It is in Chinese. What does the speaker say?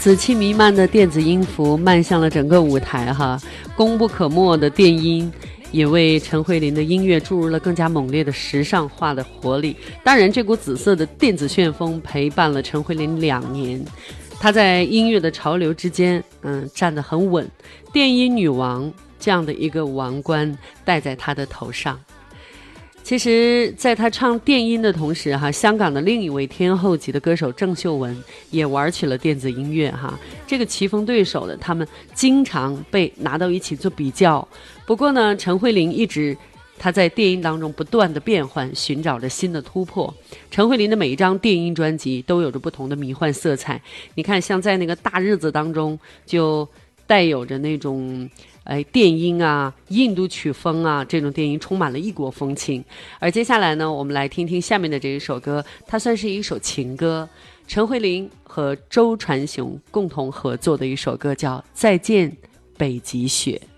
紫气弥漫的电子音符漫向了整个舞台哈，功不可没的电音也为陈慧琳的音乐注入了更加猛烈的时尚化的活力。当然，这股紫色的电子旋风陪伴了陈慧琳2年，她在音乐的潮流之间，站得很稳，电音女王这样的一个王冠戴在她的头上。其实在她唱电音的同时香港的另一位天后级的歌手郑秀文也玩起了电子音乐这个棋逢对手的他们经常被拿到一起做比较。不过呢，陈慧琳一直她在电音当中不断的变换，寻找着新的突破。陈慧琳的每一张电音专辑都有着不同的迷幻色彩，你看像在那个大日子当中就带有着那种电音印度曲风这种电音充满了异国风情。而接下来呢，我们来听听下面的这一首歌，它算是一首情歌，陈慧琳和周传雄共同合作的一首歌，叫《再见北极雪》。